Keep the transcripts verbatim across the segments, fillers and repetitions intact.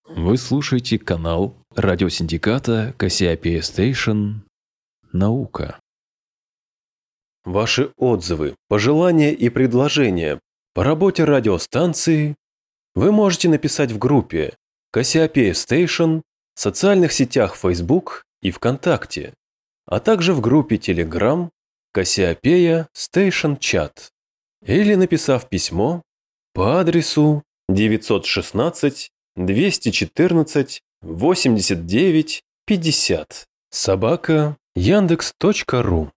Вы слушаете канал радиосиндиката Кассиопея Station «Наука». Ваши отзывы, пожелания и предложения по работе радиостанции вы можете написать в группе Кассиопея Station в социальных сетях Facebook и ВКонтакте, а также в группе Telegram Кассиопея Station Chat, или написав письмо по адресу девятьсот шестнадцать двести четырнадцать восемьдесят девять пятьдесят собака яндекс точка ру.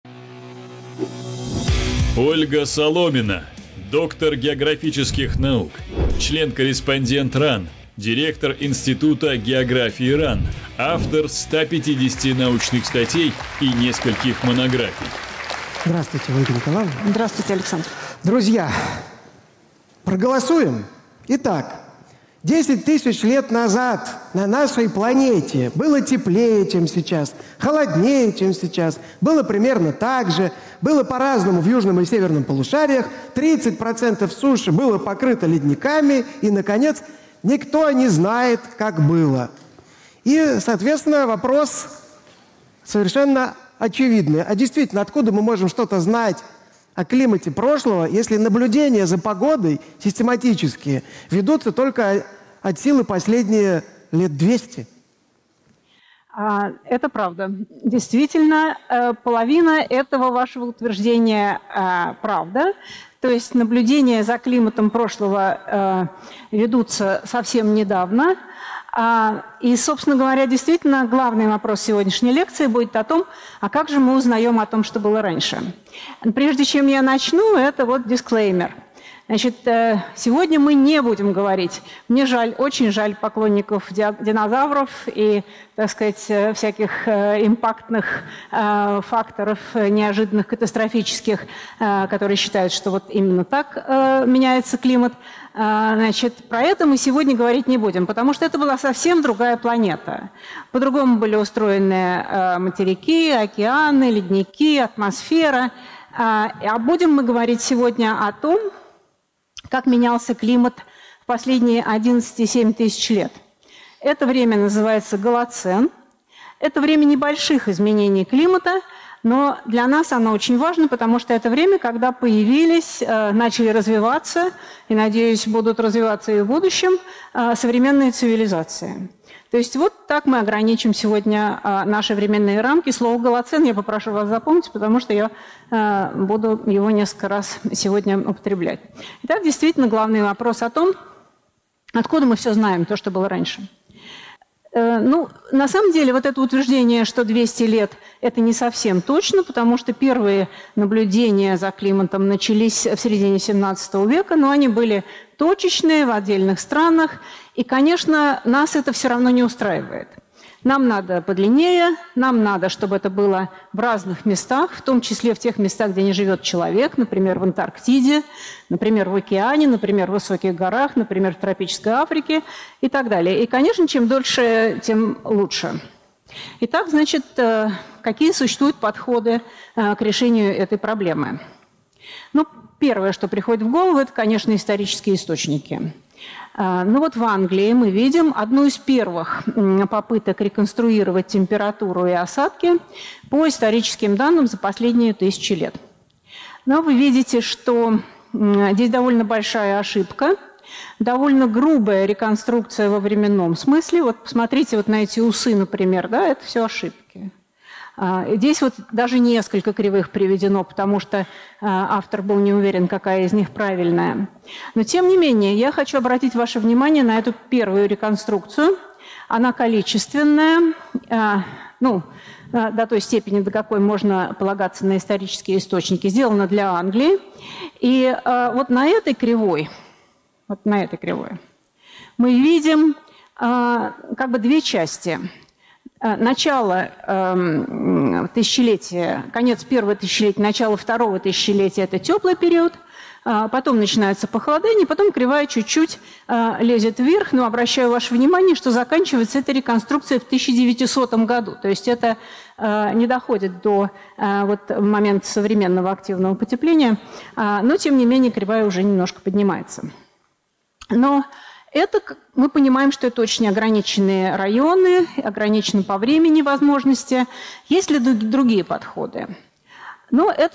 Ольга Соломина, доктор географических наук, член-корреспондент РАН, директор Института географии РАН, автор ста пятидесяти научных статей и нескольких монографий. Здравствуйте, Ольга Николаевна. Здравствуйте, Александр. Друзья, проголосуем. Итак, десять тысяч лет назад на нашей планете было теплее, чем сейчас, холоднее, чем сейчас, было примерно так же, было по-разному в южном и северном полушариях, тридцать процентов суши было покрыто ледниками, и, наконец, никто не знает, как было. И, соответственно, вопрос совершенно очевидный. А действительно, откуда мы можем что-то знать о климате прошлого, если наблюдения за погодой систематические ведутся только от силы последние лет двести? Это правда. Действительно, половина этого вашего утверждения правда. То есть наблюдения за климатом прошлого ведутся совсем недавно. И, собственно говоря, действительно, главный вопрос сегодняшней лекции будет о том, а как же мы узнаем о том, что было раньше. Прежде чем я начну, это вот дисклеймер. Значит, сегодня мы не будем говорить, мне жаль, очень жаль поклонников динозавров и, так сказать, всяких импактных факторов, неожиданных, катастрофических, которые считают, что вот именно так меняется климат. Значит, про это мы сегодня говорить не будем, потому что это была совсем другая планета. По-другому были устроены материки, океаны, ледники, атмосфера. А будем мы говорить сегодня о том, как менялся климат в последние одиннадцать целых семь десятых тысяч лет. Это время называется Голоцен. Это время небольших изменений климата, но для нас оно очень важно, потому что это время, когда появились, начали развиваться, и, надеюсь, будут развиваться и в будущем, современные цивилизации. То есть вот так мы ограничим сегодня наши временные рамки. Слово «голоцен» я попрошу вас запомнить, потому что я буду его несколько раз сегодня употреблять. Итак, действительно, главный вопрос о том, откуда мы все знаем, то, что было раньше. Ну, на самом деле, вот это утверждение, что двести лет, это не совсем точно, потому что первые наблюдения за климатом начались в середине семнадцатого века, но они были точечные в отдельных странах, и, конечно, нас это все равно не устраивает. Нам надо подлиннее, нам надо, чтобы это было в разных местах, в том числе в тех местах, где не живет человек, например, в Антарктиде, например, в океане, например, в высоких горах, например, в тропической Африке и так далее. И, конечно, чем дольше, тем лучше. Итак, значит, какие существуют подходы к решению этой проблемы? Ну, первое, что приходит в голову, это, конечно, исторические источники. Ну вот в Англии мы видим одну из первых попыток реконструировать температуру и осадки по историческим данным за последние тысячи лет. Но вы видите, что здесь довольно большая ошибка, довольно грубая реконструкция во временном смысле. Вот посмотрите вот на эти усы, например, да, это все ошибки. Здесь вот даже несколько кривых приведено, потому что автор был не уверен, какая из них правильная. Но тем не менее, я хочу обратить ваше внимание на эту первую реконструкцию. Она количественная, ну, до той степени, до какой можно полагаться на исторические источники, сделана для Англии. И вот на этой кривой, вот на этой кривой мы видим как бы две части. Начало э, тысячелетия, конец первого тысячелетия, начало второго тысячелетия – это теплый период, э, потом начинается похолодание, потом кривая чуть-чуть э, лезет вверх, но обращаю ваше внимание, что заканчивается эта реконструкция в тысяча девятисотом году, то есть это э, не доходит до э, вот, момента современного активного потепления, э, но тем не менее кривая уже немножко поднимается. Но Это, мы понимаем, что это очень ограниченные районы, ограничены по времени возможности. Есть ли другие подходы? Но это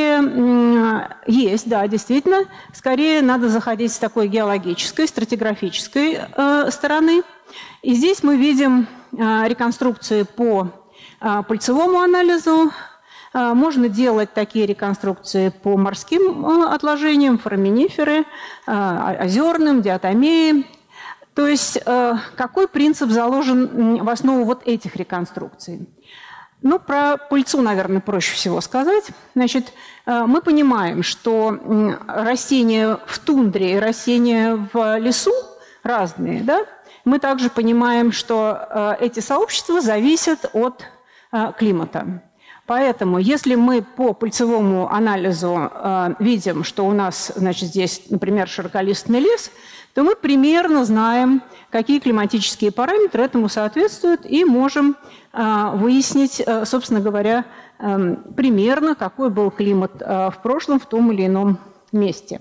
скорее есть, да, действительно. Скорее надо заходить с такой геологической, стратиграфической э, стороны. И здесь мы видим э, реконструкции по э, пыльцевому анализу. Э, можно делать такие реконструкции по морским э, отложениям, фораминиферы, э, озерным, диатомеи. То есть э, какой принцип заложен в основу вот этих реконструкций? Ну, про пыльцу, наверное, проще всего сказать. Значит, мы понимаем, что растения в тундре и растения в лесу разные, да? Мы также понимаем, что эти сообщества зависят от климата. Поэтому, если мы по пыльцевому анализу видим, что у нас, значит, здесь, например, широколистный лес, то мы примерно знаем, какие климатические параметры этому соответствуют, и можем э, выяснить, э, собственно говоря, э, примерно, какой был климат э, в прошлом в том или ином месте.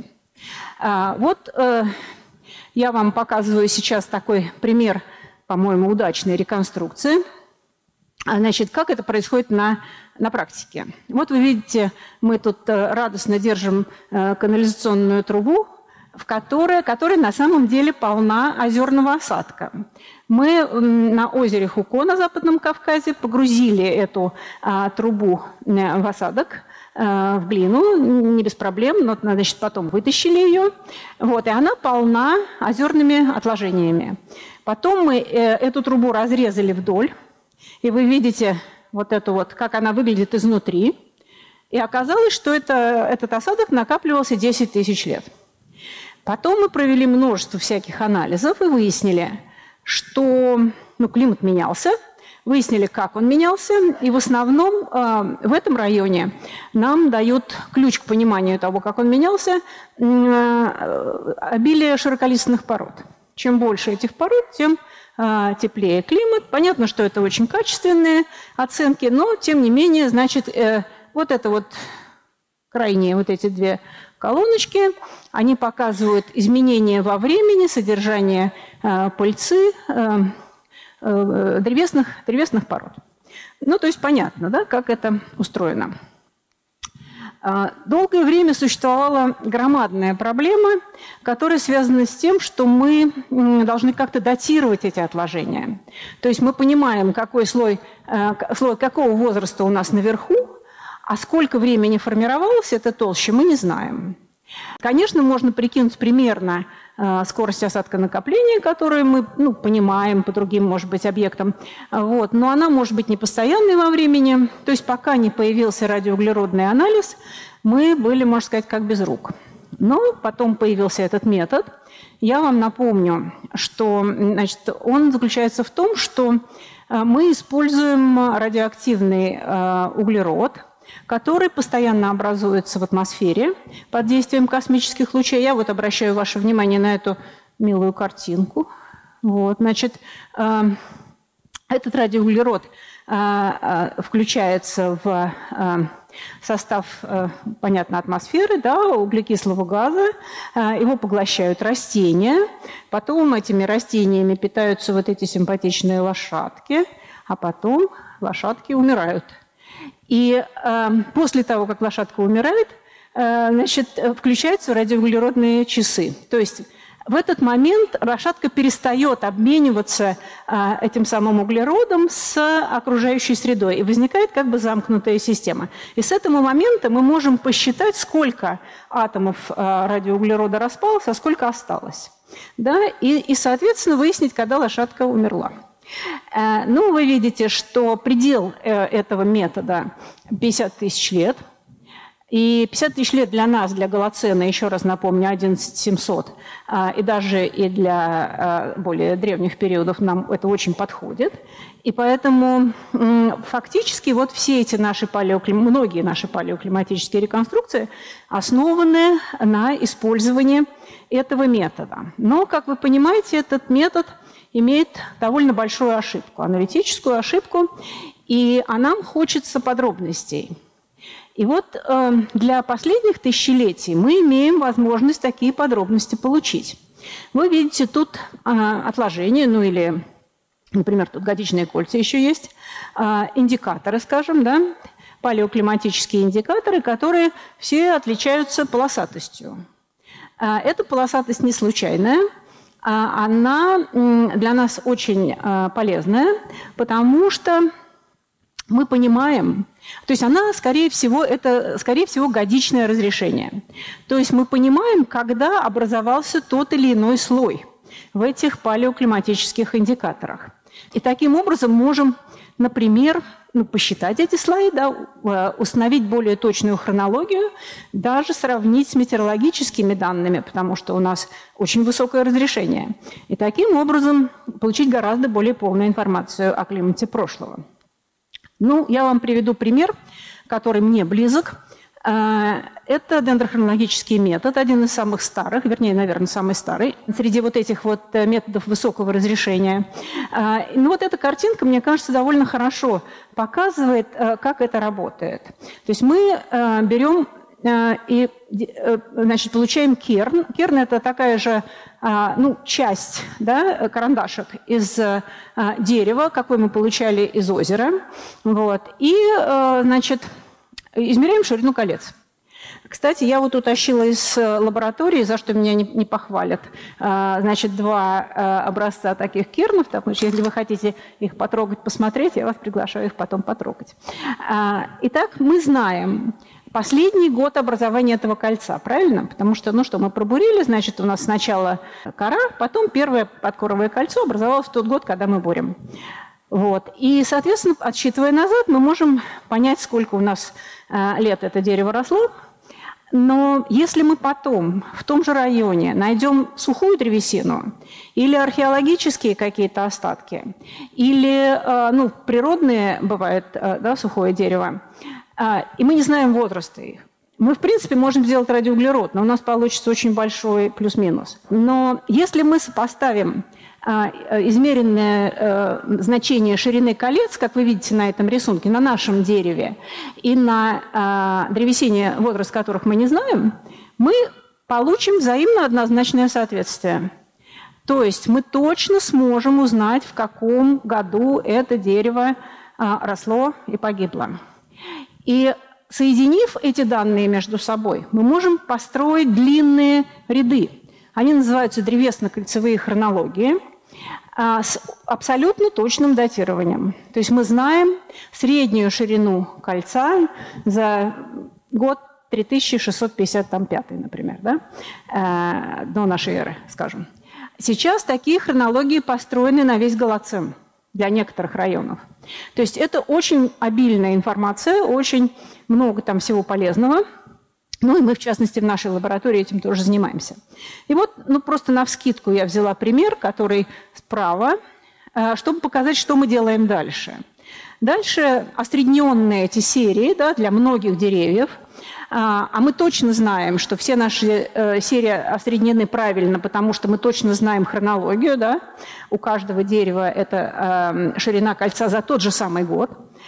Э, вот э, я вам показываю сейчас такой пример, по-моему, удачной реконструкции. Значит, как это происходит на, на практике? Вот вы видите, мы тут э, радостно держим э, канализационную трубу, в которой, которая на самом деле полна озерного осадка. Мы на озере Хуко на Западном Кавказе погрузили эту а, трубу в осадок, а, в глину, не без проблем, но, значит, потом вытащили ее, вот, и она полна озерными отложениями. Потом мы э, эту трубу разрезали вдоль, и вы видите вот эту вот, как она выглядит изнутри, и оказалось, что это, этот осадок накапливался десять тысяч лет. Потом мы провели множество всяких анализов и выяснили, что ну, климат менялся, выяснили, как он менялся, и в основном э, в этом районе нам дают ключ к пониманию того, как он менялся, э, обилие широколистных пород. Чем больше этих пород, тем э, теплее климат. Понятно, что это очень качественные оценки, но тем не менее, значит, э, вот это вот крайние вот эти две колоночки, они показывают изменения во времени, содержание э, пыльцы, э, э, древесных, древесных пород. Ну, то есть понятно, да, как это устроено. Э, долгое время существовала громадная проблема, которая связана с тем, что мы э, должны как-то датировать эти отложения. То есть мы понимаем, какой слой, э, слой какого возраста у нас наверху, а сколько времени формировалось это толще, мы не знаем. Конечно, можно прикинуть примерно э, скорость осадка накопления, которую мы ну, понимаем по другим, может быть, объектам, вот, но она может быть непостоянной во времени. То есть пока не появился радиоуглеродный анализ, мы были, можно сказать, как без рук. Но потом появился этот метод. Я вам напомню, что значит, он заключается в том, что мы используем радиоактивный э, углерод, который постоянно образуется в атмосфере под действием космических лучей. Я вот обращаю ваше внимание на эту милую картинку. Вот, значит, э, этот радиоуглерод э, э, включается в э, состав, э, понятно, атмосферы, да, углекислого газа. Э, его поглощают растения. Потом этими растениями питаются вот эти симпатичные лошадки, а потом лошадки умирают. И э, после того, как лошадка умирает, э, значит, включаются радиоуглеродные часы. То есть в этот момент лошадка перестает обмениваться э, этим самым углеродом с окружающей средой. И возникает как бы замкнутая система. И с этого момента мы можем посчитать, сколько атомов э, радиоуглерода распалось, а сколько осталось. Да? И, и, соответственно, выяснить, когда лошадка умерла. Ну, вы видите, что предел этого метода пятьдесят тысяч лет. И пятьдесят тысяч лет для нас, для Голоцена, еще раз напомню, одиннадцать тысяч семьсот, и даже и для более древних периодов нам это очень подходит. И поэтому фактически вот все эти наши палеоклим... многие наши палеоклиматические реконструкции основаны на использовании этого метода. Но, как вы понимаете, этот метод имеет довольно большую ошибку, аналитическую ошибку, и а нам хочется подробностей. И вот э, для последних тысячелетий мы имеем возможность такие подробности получить. Вы видите тут а, отложения, ну или, например, тут годичные кольца еще есть, а, индикаторы, скажем, да, палеоклиматические индикаторы, которые все отличаются полосатостью. А, эта полосатость не случайная. Она для нас очень полезная, потому что мы понимаем, то есть она, скорее всего, это, скорее всего, годичное разрешение. То есть мы понимаем, когда образовался тот или иной слой в этих палеоклиматических индикаторах. И таким образом можем, например, ну, посчитать эти слои, да, установить более точную хронологию, даже сравнить с метеорологическими данными, потому что у нас очень высокое разрешение. И таким образом получить гораздо более полную информацию о климате прошлого. Ну, я вам приведу пример, который мне близок. Это дендрохронологический метод, один из самых старых, вернее, наверное, самый старый среди вот этих вот методов высокого разрешения. Ну вот эта картинка, мне кажется, довольно хорошо показывает, как это работает. То есть мы берем и, значит, получаем керн. Керн – это такая же, ну, часть, да, карандашек из дерева, какой мы получали из озера. Вот. И, значит, измеряем ширину колец. Кстати, я вот утащила из лаборатории, за что меня не, не похвалят, значит, два образца таких кернов. Так, значит, если вы хотите их потрогать, посмотреть, я вас приглашаю их потом потрогать. Итак, мы знаем последний год образования этого кольца, правильно? Потому что, ну что, мы пробурили, значит, у нас сначала кора, потом первое подкоровое кольцо образовалось в тот год, когда мы бурим. Вот. И, соответственно, отсчитывая назад, мы можем понять, сколько у нас э, лет это дерево росло. Но если мы потом в том же районе найдем сухую древесину или археологические какие-то остатки, или э, ну, природные, бывает, э, да, сухое дерево, э, и мы не знаем возраста их, мы, в принципе, можем сделать радиоуглерод, но у нас получится очень большой плюс-минус. Но если мы сопоставим измеренное э, значение ширины колец, как вы видите на этом рисунке, на нашем дереве, и на э, древесине, возраст которых мы не знаем, мы получим взаимно однозначное соответствие. То есть мы точно сможем узнать, в каком году это дерево э, росло и погибло. И соединив эти данные между собой, мы можем построить длинные ряды. Они называются древесно-кольцевые хронологии, с абсолютно точным датированием. То есть мы знаем среднюю ширину кольца за год три тысячи шестьсот пятьдесят пять, например, да? До нашей эры, скажем. Сейчас такие хронологии построены на весь Голоцен для некоторых районов. То есть это очень обильная информация, очень много там всего полезного. Ну и мы, в частности, в нашей лаборатории этим тоже занимаемся. И вот, ну просто навскидку я взяла пример, который справа, чтобы показать, что мы делаем дальше. Дальше осредненные эти серии, да, для многих деревьев. А мы точно знаем, что все наши серии осреднены правильно, потому что мы точно знаем хронологию. Да? У каждого дерева это ширина кольца за тот же самый год.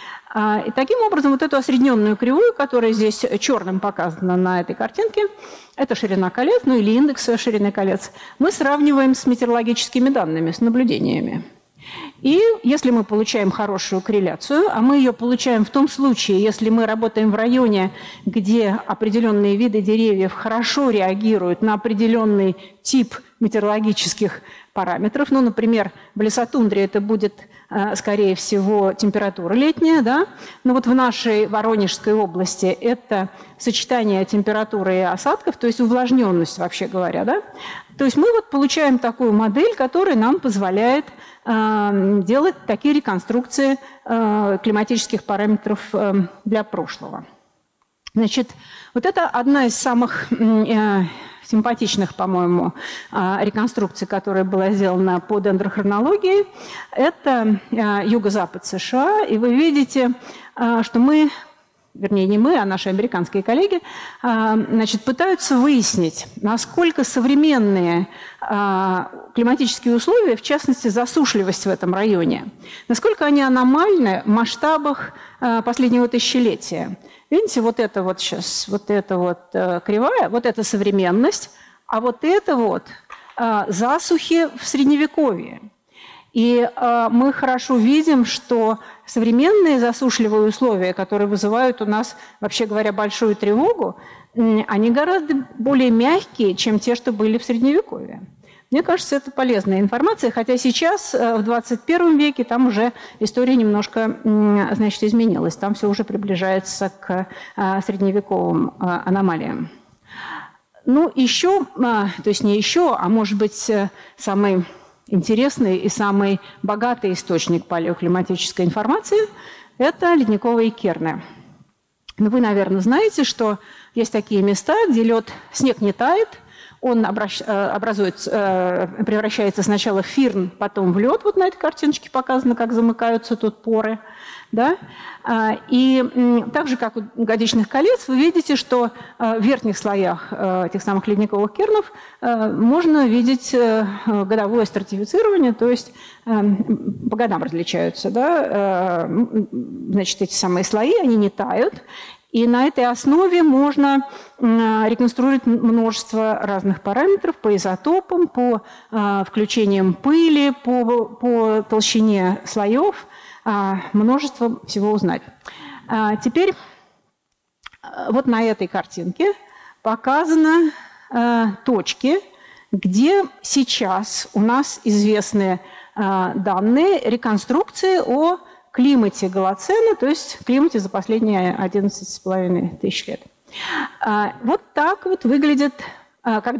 И таким образом вот эту осредненную кривую, которая здесь черным показана на этой картинке, это ширина колец, ну или индекс ширины колец, мы сравниваем с метеорологическими данными, с наблюдениями. И если мы получаем хорошую корреляцию, а мы ее получаем в том случае, если мы работаем в районе, где определенные виды деревьев хорошо реагируют на определенный тип метеорологических параметров, ну, например, в лесотундре это будет, скорее всего, температура летняя, да? Но вот в нашей Воронежской области это сочетание температуры и осадков, то есть увлажненность, вообще говоря, да? То есть мы вот получаем такую модель, которая нам позволяет э, делать такие реконструкции э, климатических параметров э, для прошлого. Значит, вот это одна из самых э, симпатичных, по-моему, э, реконструкций, которая была сделана по дендрохронологии. Это э, юго-запад США, и вы видите, э, что мы... вернее, не мы, а наши американские коллеги, значит, пытаются выяснить, насколько современные климатические условия, в частности, засушливость в этом районе, насколько они аномальны в масштабах последнего тысячелетия. Видите, вот это вот сейчас, вот это вот кривая, вот это современность, а вот это вот засухи в Средневековье. И мы хорошо видим, что современные засушливые условия, которые вызывают у нас, вообще говоря, большую тревогу, они гораздо более мягкие, чем те, что были в Средневековье. Мне кажется, это полезная информация, хотя сейчас, в двадцать первом веке, там уже история немножко, значит, изменилась. Там все уже приближается к средневековым аномалиям. Ну, еще, то есть не еще, а может быть, самый интересный и самый богатый источник палеоклиматической информации – это ледниковые керны. Но вы, наверное, знаете, что есть такие места, где лед, снег не тает, он образуется, превращается сначала в фирн, потом в лед. Вот на этой картиночке показано, как замыкаются тут поры. Да? И так же, как у годичных колец, вы видите, что в верхних слоях этих самых ледниковых кернов можно видеть годовое стратифицирование, то есть по годам различаются. Да? Значит, эти самые слои, они не тают. И на этой основе можно реконструировать множество разных параметров по изотопам, по включениям пыли, по, по толщине слоев, множество всего узнать. Теперь вот на этой картинке показаны точки, где сейчас у нас известны данные реконструкции о климате Голоцена, то есть климате за последние одиннадцать с половиной тысяч лет. Вот так вот выглядит, когда